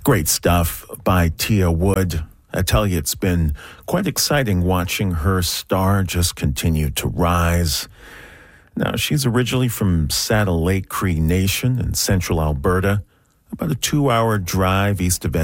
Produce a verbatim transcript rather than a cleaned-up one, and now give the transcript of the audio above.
Great stuff by Tia Wood. I tell you, it's been quite exciting watching her star just continue to rise. Now, she's originally from Saddle Lake Cree Nation in central Alberta, about a two-hour drive east of